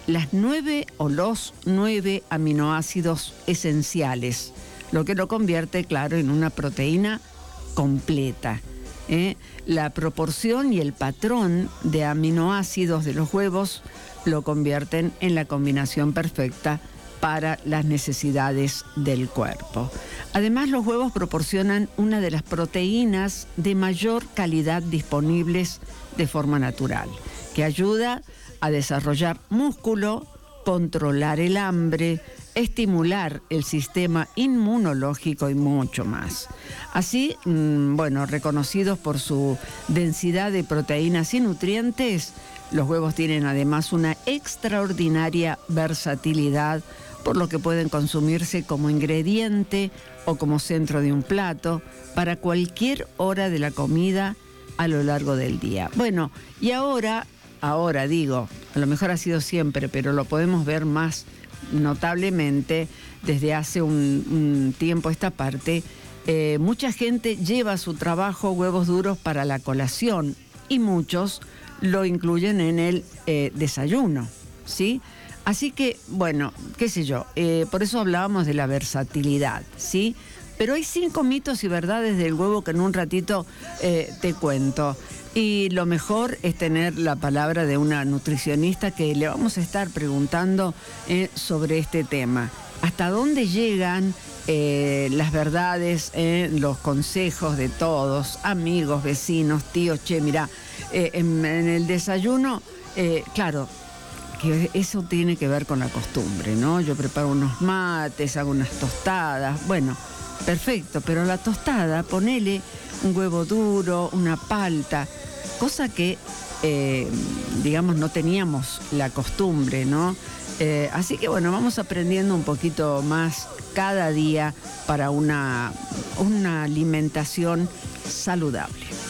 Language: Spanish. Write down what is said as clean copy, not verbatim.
las 9 o los 9 aminoácidos esenciales, lo que lo convierte, claro, en una proteína completa. La proporción y el patrón de aminoácidos de los huevos lo convierten en la combinación perfecta para las necesidades del cuerpo. Además, los huevos proporcionan una de las proteínas de mayor calidad disponibles de forma natural, que ayuda a desarrollar músculo, controlar el hambre, estimular el sistema inmunológico y mucho más. Así, reconocidos por su densidad de proteínas y nutrientes, los huevos tienen además una extraordinaria versatilidad, por lo que pueden consumirse como ingrediente o como centro de un plato para cualquier hora de la comida a lo largo del día. Bueno, y ahora digo, a lo mejor ha sido siempre, pero lo podemos ver más notablemente desde hace un tiempo esta parte. Mucha gente lleva a su trabajo huevos duros para la colación y muchos lo incluyen en el desayuno, ¿sí? Así que, bueno, qué sé yo, por eso hablábamos de la versatilidad, ¿sí? Pero hay 5 mitos y verdades del huevo que en un ratito te cuento. Y lo mejor es tener la palabra de una nutricionista que le vamos a estar preguntando sobre este tema. ¿Hasta dónde llegan las verdades, los consejos de todos, amigos, vecinos, tíos? Che, mirá, en el desayuno, claro, que eso tiene que ver con la costumbre, ¿no? Yo preparo unos mates, hago unas tostadas, bueno, perfecto, pero la tostada, ponele un huevo duro, una palta, cosa que, no teníamos la costumbre, ¿no? Así que, bueno, vamos aprendiendo un poquito más cada día para una alimentación saludable.